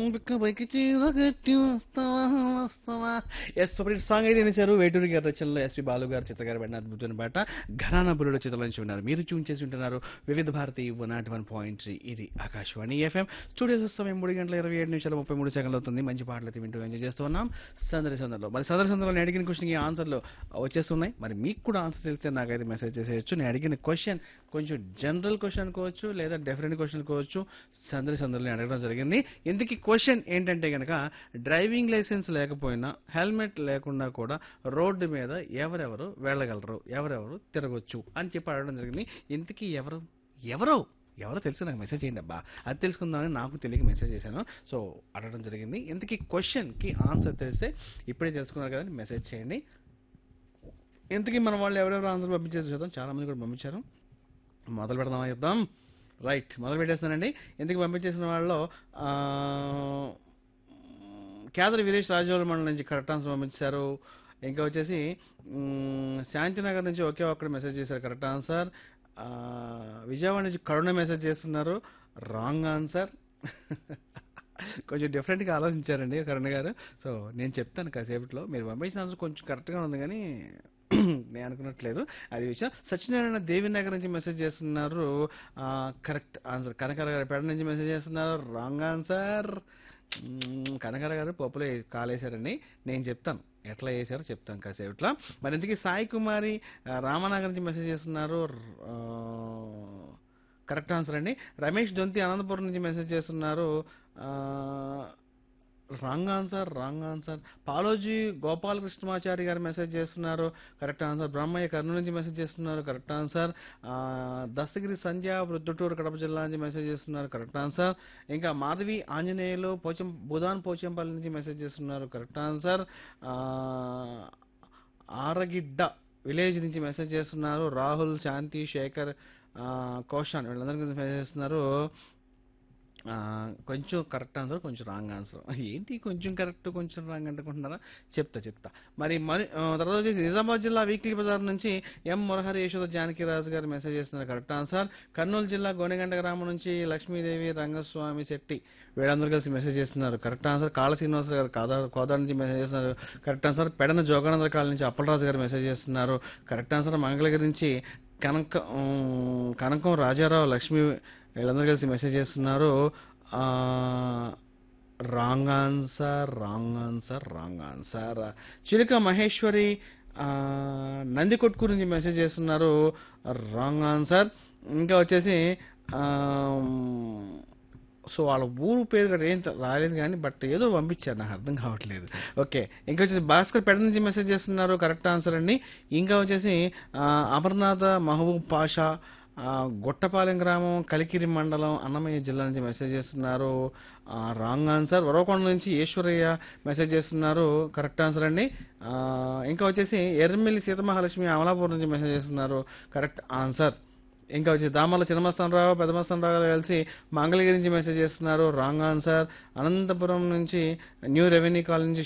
Yes super song అయితే వినేశారు. వేటూరి గారి రచనలో ఎస్పి బాలు గారు, చిత్ర గారు పడిన అద్భుతమైన పాట ఘరానా బుల్లుడు చిత్రం నుంచి విన్నారు. మీరు ట్యూన్ చేసి వింటున్నారు వివిధ భారతి 101.3. ఇది ఆకాశవాణి ఎఫ్ఎం. స్టూడియో సమయం 3 గంటల 27 నిమిషాలు 33 సెకండ్లు అవుతుంది. మంచి పాటలు అయితే వింటూ ఎంజాయ్ చేస్తూ ఉన్నాం సందడి సందడిలో. మరి సందడి సందడిలో నేను అడిగిన క్వశ్చన్కి ఆన్సర్లు వచ్చేస్తున్నాయి. మరి మీకు కూడా ఆన్సర్ తెలిస్తే నాకైతే మెసేజ్ చేసేయచ్చు. నేను అడిగిన క్వశ్చన్ కొంచెం జనరల్ క్వశ్చన్ అనుకోవచ్చు, లేదా డిఫరెంట్ క్వశ్చన్ అనుకోవచ్చు. సందడి సందడిలో అడగడం జరిగింది. ఇందుకు క్వశ్చన్ ఏంటంటే కనుక, డ్రైవింగ్ లైసెన్స్ లేకపోయినా హెల్మెట్ లేకుండా కూడా రోడ్డు మీద ఎవరెవరు వెళ్ళగలరు, ఎవరెవరు తిరగొచ్చు అని చెప్పి అడగడం జరిగింది. ఇంతకీ ఎవరు ఎవరో ఎవరో తెలిసి నాకు మెసేజ్ చేయండి అబ్బా. అది తెలుసుకుందామని నాకు తెలియక మెసేజ్ చేశాను. సో అడగడం జరిగింది. ఇంతకీ క్వశ్చన్కి ఆన్సర్ తెలిస్తే ఇప్పుడే తెలుసుకున్నారు కదా, మెసేజ్ చేయండి. ఇంతకీ మన వాళ్ళు ఎవరెవరు ఆన్సర్ పంపించారు చూద్దాం. చాలా మంది కూడా పంపించారు. మొదలు పెడదామా చెప్దాం. రైట్, మొదలు పెట్టేస్తానండి. ఎందుకు పంపించేసిన వాళ్ళలో కేదరి వీరేష్ రాజోల మండలం నుంచి కరెక్ట్ ఆన్సర్ పంపించారు. ఇంకా వచ్చేసి శాంతినగర్ నుంచి ఒకే ఒక్కడు మెసేజ్ చేశారు కరెక్ట్ ఆన్సర్. విజయవాడ నుంచి కరుణ మెసేజ్ చేస్తున్నారు రాంగ్ ఆన్సర్. కొంచెం డిఫరెంట్గా ఆలోచించారండి కరుణ గారు. సో నేను చెప్తాను కాసేపట్లో. మీరు పంపించిన ఆన్సర్ కొంచెం కరెక్ట్గా ఉంది కానీ నేను అనుకున్నట్లేదు, అది విషయం. సత్యనారాయణ దేవినగర్ నుంచి మెసేజ్ చేస్తున్నారు కరెక్ట్ ఆన్సర్. కనకాల గారు పేడ నుంచి మెసేజ్ చేస్తున్నారు రాంగ్ ఆన్సర్. కనకాల గారు పప్పులో కాలేశారండి. నేను చెప్తాను ఎట్లా చేశారో చెప్తాను కాసేపట్లో. మరి ఇంతకీ సాయి కుమారి రామనగర్ నుంచి మెసేజ్ చేస్తున్నారు కరెక్ట్ ఆన్సర్ అండి. రమేష్ దొంతి అనంతపురం నుంచి మెసేజ్ చేస్తున్నారు wrong answer. Wrong answer. పాలోజీ Gopalakrishnamachari గారు మెసేజ్ చేస్తున్నారు కరెక్ట్ ఆన్సర్. బ్రహ్మయ్య కర్నూలు నుంచి మెసేజ్ చేస్తున్నారు కరెక్ట్ ఆన్సర్. దస్తగిరి సంధ్య ప్రొద్దుటూరు కడప జిల్లా నుంచి మెసేజ్ చేస్తున్నారు కరెక్ట్ ఆన్సర్. ఇంకా మాధవి ఆంజనేయులు బుధాన్ పోచంపల్లి నుంచి మెసేజ్ చేస్తున్నారు కరెక్ట్ ఆన్సర్. ఆరగిడ్డ విలేజ్ నుంచి మెసేజ్ చేస్తున్నారు రాహుల్, శాంతి, శేఖర్, కౌశాన్, వీళ్ళందరి గురించి మెసేజ్ చేస్తున్నారు కొంచెం కరెక్ట్ ఆన్సర్, కొంచెం రాంగ్ ఆన్సర్. ఏంటి కొంచెం కరెక్ట్ కొంచెం రాంగ్ అనుకుంటున్నారా? చెప్తా. మరి తర్వాత వచ్చేసి నిజామాబాద్ జిల్లా వీక్లీ బజార్ నుంచి ఎం మురహరి యశోద జానకిరాజు గారు మెసేజ్ చేస్తున్నారు కరెక్ట్ ఆన్సర్. కర్నూలు జిల్లా గోనెగంట గ్రామం నుంచి లక్ష్మీదేవి, రంగస్వామి శెట్టి, వీళ్ళందరూ కలిసి మెసేజ్ చేస్తున్నారు కరెక్ట్ ఆన్సర్. కాళ శ్రీనివాసరావు గారు కోదాడ నుంచి మెసేజ్ చేస్తున్నారు correct answer. Pedana Jogananda colony నుంచి అప్పలరాజు గారు మెసేజ్ చేస్తున్నారు కరెక్ట్ ఆన్సర్. మంగళగిరి నుంచి కనకం రాజారావు, లక్ష్మి, వీళ్ళందరూ కలిసి మెసేజ్ చేస్తున్నారు రాంగ్ ఆన్సర్. Wrong answer. చిలుక మహేశ్వరి నందికొట్కూరు నుంచి మెసేజ్ చేస్తున్నారు రాంగ్ ఆన్సర్. ఇంకా వచ్చేసి సో వాళ్ళ ఊరు పేరు కూడా ఏం రాలేదు కానీ బట్ ఏదో పంపించారు, నాకు అర్థం కావట్లేదు. ఓకే, ఇంకా వచ్చేసి భాస్కర్ పెడ నుంచి మెసేజ్ చేస్తున్నారు కరెక్ట్ ఆన్సర్ అండి. ఇంకా వచ్చేసి అమర్నాథ మహబూబ్ పాషా గొట్టపాలెం గ్రామం, కలికిరి మండలం, అన్నమయ్య జిల్లా నుంచి మెసేజ్ చేస్తున్నారు రాంగ్ ఆన్సర్. వరవకొండ నుంచి ఈశ్వరయ్య మెసేజ్ చేస్తున్నారు కరెక్ట్ ఆన్సర్ అండి. ఇంకా వచ్చేసి ఎర్రమిల్లి సీతమహాలక్ష్మి అమలాపూర్ నుంచి మెసేజ్ చేస్తున్నారు కరెక్ట్ ఆన్సర్. ఇంకా వచ్చి దామర్ల చిన్నమస్తానరావు, పెద్దమస్తానరావు గారు కలిసి మంగళగిరి నుంచి మెసేజ్ చేస్తున్నారు రాంగ్ ఆన్సర్. అనంతపురం నుంచి న్యూ రెవెన్యూ కాలనీ నుంచి